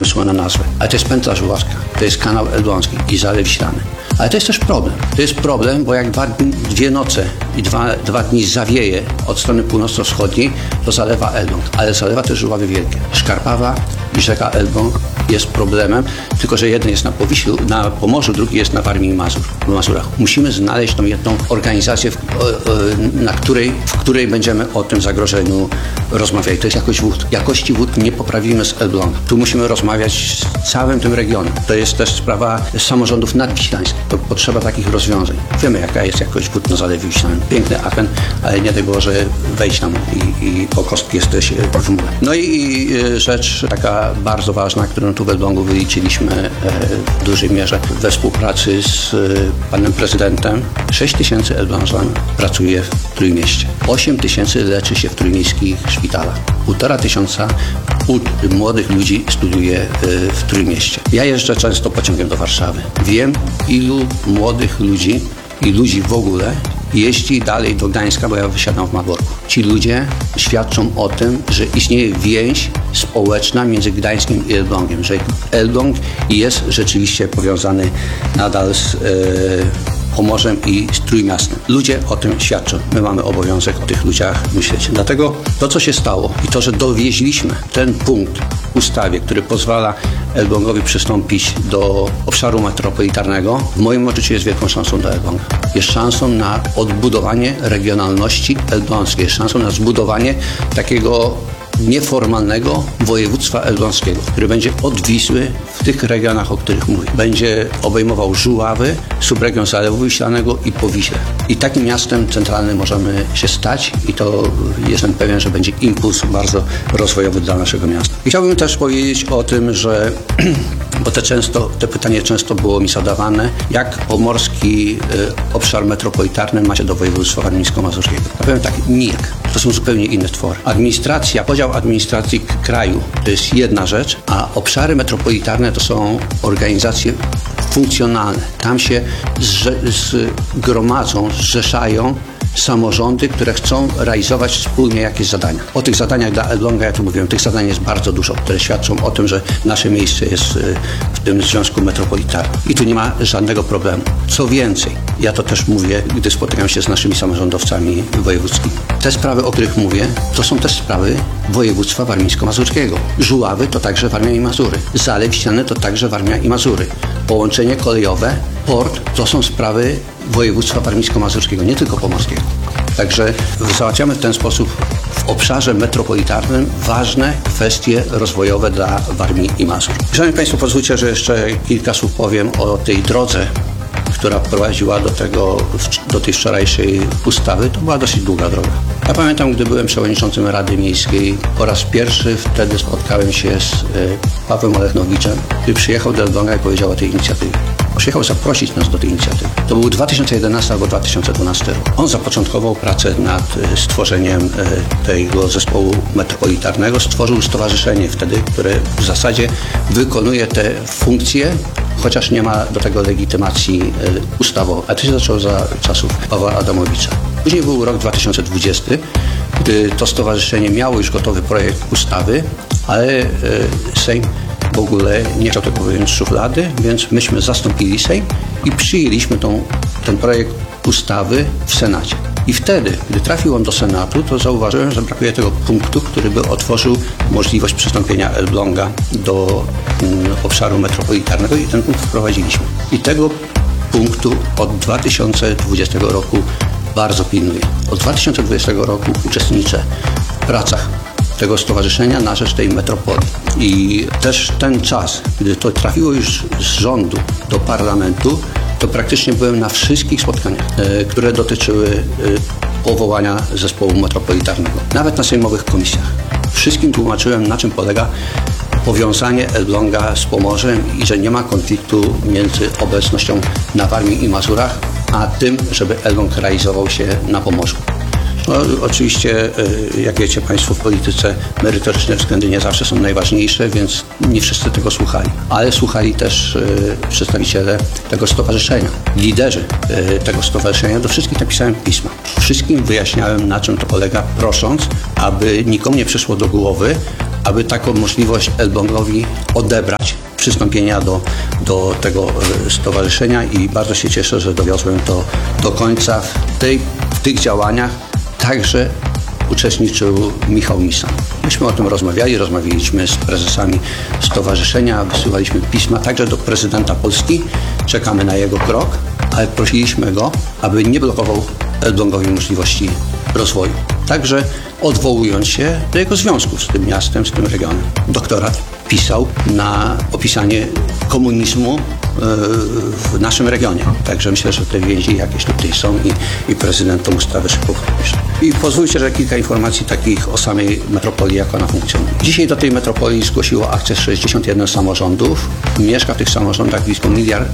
pomysłu na nazwę. Ale to jest Pętla Żuławska, to jest kanał elbląski i Zalew Wiślany. Ale to jest też problem. To jest problem, bo jak dwie noce i dwa dni zawieje od strony północno-wschodniej, to zalewa Elbląg. Ale zalewa też Żuławy Wielkie. Szkarpawa i rzeka Elbląg jest problemem, tylko że jeden jest na Powiślu, na Pomorzu, drugi jest na Warmii i Mazurach. Musimy znaleźć tą jedną organizację, w której będziemy o tym zagrożeniu rozmawiali. To jest jakość wód. Jakości wód nie poprawimy z Elbląga. Tu musimy rozmawiać z całym tym regionem. To jest też sprawa samorządów nadwiślańskich. To potrzeba takich rozwiązań. Wiemy, jaka jest jakość wód na Zalewie Wiślanym. Piękny aken, ale nie daj Boże wejść tam i po kostki jesteś w mule. No i rzecz taka bardzo ważna, którą tu w Elblągu wyliczyliśmy w dużej mierze we współpracy z panem prezydentem. 6 000 Elblążan pracuje w Trójmieście. 8 000 leczy się w trójmiejskich szpitalach. 1,5 tysiąca młodych ludzi studiuje w Trójmieście. Ja jeżdżę często pociągiem do Warszawy. Wiem, ilu młodych ludzi i ludzi w ogóle jeździ dalej do Gdańska, bo ja wysiadam w Malborku. Ci ludzie świadczą o tym, że istnieje więź społeczna między Gdańskiem i Elblągiem, że Elbląg jest rzeczywiście powiązany nadal z Pomorzem i z Trójmiastem. Ludzie o tym świadczą. My mamy obowiązek o tych ludziach myśleć. Dlatego to, co się stało i to, że dowieźliśmy ten punkt w ustawie, który pozwala Elblągowi przystąpić do obszaru metropolitarnego, w moim odczuciu jest wielką szansą dla Elbląga. Jest szansą na odbudowanie regionalności elbląskiej, jest szansą na zbudowanie takiego nieformalnego województwa elbląskiego, który będzie od Wisły w tych regionach, o których mówię. Będzie obejmował Żuławy, subregion Zalewu Wiślanego i Powiśle. I takim miastem centralnym możemy się stać i to jestem pewien, że będzie impuls bardzo rozwojowy dla naszego miasta. I chciałbym też powiedzieć o tym, że bo te pytanie często było mi zadawane, jak pomorski obszar metropolitarny ma się do województwa warmińsko-mazurskiego. Ja powiem tak, nijak. To są zupełnie inne twory. Podział administracji kraju to jest jedna rzecz, a obszary metropolitarne to są organizacje funkcjonalne. Tam się zgromadzą, zrzeszają samorządy, które chcą realizować wspólnie jakieś zadania. O tych zadaniach dla Elbląga, ja tu mówiłem, tych zadań jest bardzo dużo, które świadczą o tym, że nasze miejsce jest w tym związku metropolitarnym. I tu nie ma żadnego problemu. Co więcej, ja to też mówię, gdy spotykam się z naszymi samorządowcami wojewódzkimi. Te sprawy, o których mówię, to są też sprawy województwa warmińsko-mazurskiego. Żuławy to także Warmia i Mazury. Zalew Wiślany to także Warmia i Mazury. Połączenie kolejowe, port to są sprawy województwa warmińsko-mazurskiego, nie tylko pomorskiego. Także załatwiamy w ten sposób w obszarze metropolitarnym ważne kwestie rozwojowe dla Warmii i Mazur. Szanowni Państwo, pozwólcie, że jeszcze kilka słów powiem o tej drodze, która prowadziła do tej wczorajszej ustawy. To była dosyć długa droga. Ja pamiętam, gdy byłem przewodniczącym Rady Miejskiej, po raz pierwszy wtedy spotkałem się z Pawłem Olechnowiczem, który przyjechał do Elbląga i powiedział o tej inicjatywie. Przyjechał zaprosić nas do tej inicjatywy. To był 2011 albo 2012 rok. On zapoczątkował pracę nad stworzeniem tego zespołu metropolitarnego. Stworzył stowarzyszenie wtedy, które w zasadzie wykonuje te funkcje, chociaż nie ma do tego legitymacji ustawowej. A to się zaczęło za czasów Pawła Adamowicza. Później był rok 2020, gdy to stowarzyszenie miało już gotowy projekt ustawy, ale Sejm w ogóle nie chciał tego wyjąć z szuflady, więc myśmy zastąpili Sejm i przyjęliśmy ten projekt ustawy w Senacie. I wtedy, gdy trafił on do Senatu, to zauważyłem, że brakuje tego punktu, który by otworzył możliwość przystąpienia Elbląga do obszaru metropolitarnego i ten punkt wprowadziliśmy. I tego punktu od 2020 roku bardzo pilnuję. Od 2020 roku uczestniczę w pracach tego stowarzyszenia na rzecz tej metropolii. I też ten czas, gdy to trafiło już z rządu do parlamentu, to praktycznie byłem na wszystkich spotkaniach, które dotyczyły powołania zespołu metropolitarnego. Nawet na sejmowych komisjach. Wszystkim tłumaczyłem, na czym polega powiązanie Elbląga z Pomorzem i że nie ma konfliktu między obecnością na Warmii i Mazurach, a tym, żeby Elbląg realizował się na Pomorzu. No, oczywiście, jak wiecie Państwo, w polityce merytoryczne względy nie zawsze są najważniejsze, więc nie wszyscy tego słuchali. Ale słuchali też przedstawiciele tego stowarzyszenia, liderzy tego stowarzyszenia. Do wszystkich napisałem pisma. Wszystkim wyjaśniałem, na czym to polega, prosząc, aby nikomu nie przyszło do głowy, aby taką możliwość Elblągowi odebrać przystąpienia do tego stowarzyszenia i bardzo się cieszę, że dowiozłem to do końca. W tych działaniach także uczestniczył Michał Misan. Myśmy o tym rozmawialiśmy z prezesami stowarzyszenia, wysyłaliśmy pisma także do prezydenta Polski. Czekamy na jego krok, ale prosiliśmy go, aby nie blokował Elblągowi możliwości rozwoju. Także odwołując się do jego związków z tym miastem, z tym regionem. Doktorat pisał na opisanie komunizmu w naszym regionie. Także myślę, że te więzi jakieś tutaj są i prezydent tą ustawę szybko podpisze. I pozwólcie, że kilka informacji takich o samej metropolii, jak ona funkcjonuje. Dzisiaj do tej metropolii zgłosiło akces 61 samorządów. Mieszka w tych samorządach blisko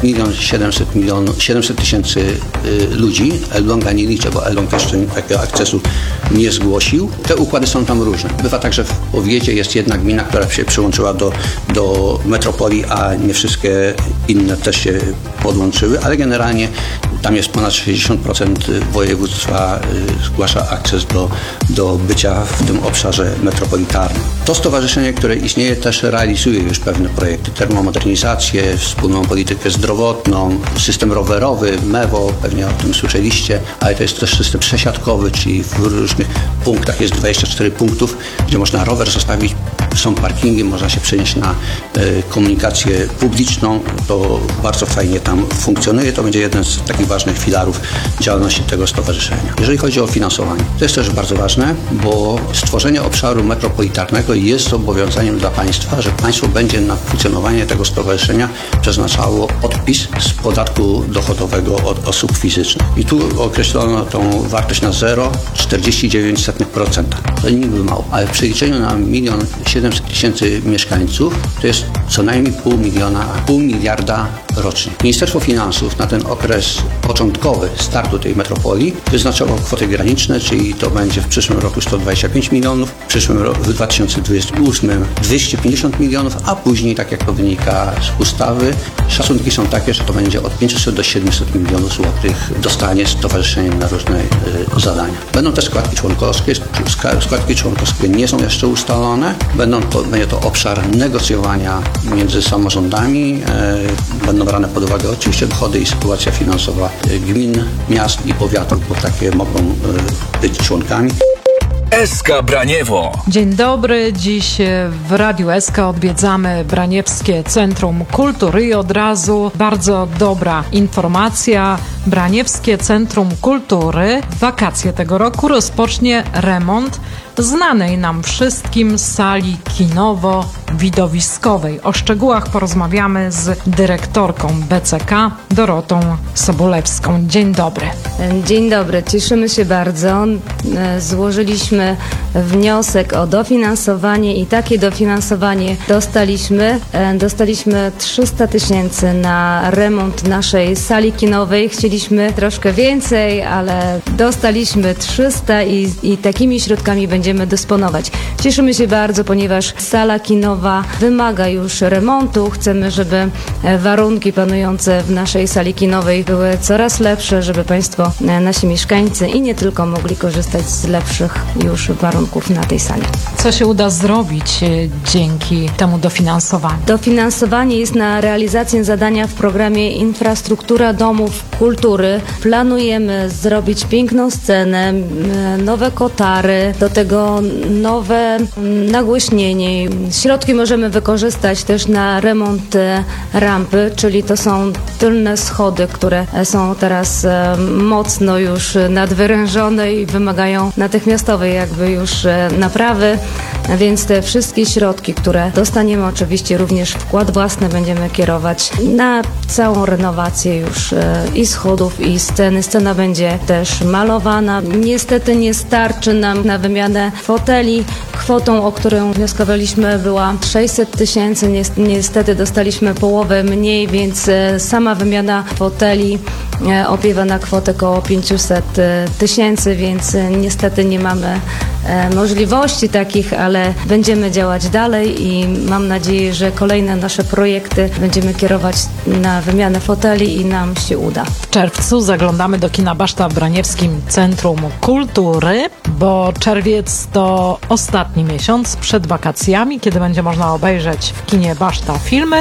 1,7 tysięcy ludzi. Elbląga nie liczę, bo Elbląg jeszcze takiego akcesu nie zgłosił. Te układy są tam różne. Bywa tak, że w powiecie jest jedna gmina, która się przyłączyła do metropolii, a nie wszystkie inne też się podłączyły, ale generalnie tam jest ponad 60% województwa zgłasza akces do bycia w tym obszarze metropolitarnym. To stowarzyszenie, które istnieje, też realizuje już pewne projekty, termomodernizację, wspólną politykę zdrowotną, system rowerowy, MEWO, pewnie o tym słyszeliście, ale to jest też system przesiadkowy, czyli w różnych punktach jest 24 punktów, gdzie można rower zostawić, są parkingi, można się przenieść na komunikację publiczną, to bardzo fajnie tam funkcjonuje, to będzie jeden z takich ważnych filarów działalności tego stowarzyszenia. Jeżeli chodzi o finansowanie, to jest też bardzo ważne, bo stworzenie obszaru metropolitarnego jest zobowiązaniem dla państwa, że państwo będzie na funkcjonowanie tego stowarzyszenia przeznaczało odpis z podatku dochodowego od osób fizycznych. I tu określono tą wartość na 0,49%. To niby mało, ale w przeliczeniu na 1,7 000 mieszkańców to jest co najmniej pół miliarda rocznie. Ministerstwo Finansów na ten okres początkowy startu tej metropolii wyznaczało kwoty graniczne, czyli to będzie w przyszłym roku 125 milionów, w 2028 250 milionów, a później, tak jak to wynika z ustawy, szacunki są takie, że to będzie od 500 do 700 milionów złotych dostanie stowarzyszenie na różne zadania. Będą też składki członkowskie. Składki członkowskie nie są jeszcze ustalone. Będzie to obszar negocjowania między samorządami. Będą brane pod uwagę oczywiście dochody i sytuacja finansowa gmin, miast i powiatów, bo takie mogą być członkami. SK Braniewo. Dzień dobry. Dziś w Radiu SK odwiedzamy Braniewskie Centrum Kultury i od razu bardzo dobra informacja. Braniewskie Centrum Kultury w wakacje tego roku rozpocznie remont znanej nam wszystkim sali kinowo-widowiskowej. O szczegółach porozmawiamy z dyrektorką BCK Dorotą Sobolewską. Dzień dobry. Dzień dobry, cieszymy się bardzo. Złożyliśmy wniosek o dofinansowanie i takie dofinansowanie dostaliśmy. Dostaliśmy 300 000 na remont naszej sali kinowej. Chcieliśmy troszkę więcej, ale dostaliśmy 300 i takimi środkami będziemy dysponować. Cieszymy się bardzo, ponieważ sala kinowa wymaga już remontu. Chcemy, żeby warunki panujące w naszej sali kinowej były coraz lepsze, żeby Państwo, nasi mieszkańcy i nie tylko mogli korzystać z lepszych już warunków na tej sali. Co się uda zrobić dzięki temu dofinansowaniu? Dofinansowanie jest na realizację zadania w programie Infrastruktura Domów Kultury. Planujemy zrobić piękną scenę, nowe kotary, do tego nowe nagłośnienie. Środki możemy wykorzystać też na remont rampy, czyli to są tylne schody, które są teraz mocno już nadwyrężone i wymagają natychmiastowej jakby już naprawy, więc te wszystkie środki, które dostaniemy, oczywiście również wkład własny będziemy kierować na całą renowację już i schodów, i sceny. Scena będzie też malowana. Niestety nie starczy nam na wymianę foteli. Kwotą, o którą wnioskowaliśmy, była 600 000. Niestety dostaliśmy połowę mniej, więc sama wymiana foteli opiewa na kwotę około 500 000, więc niestety nie mamy możliwości takich, ale będziemy działać dalej i mam nadzieję, że kolejne nasze projekty będziemy kierować na wymianę foteli i nam się uda. W czerwcu zaglądamy do kina Baszta w Braniewskim Centrum Kultury. bo czerwiec to ostatni miesiąc przed wakacjami, kiedy będzie można obejrzeć w kinie Baszta filmy.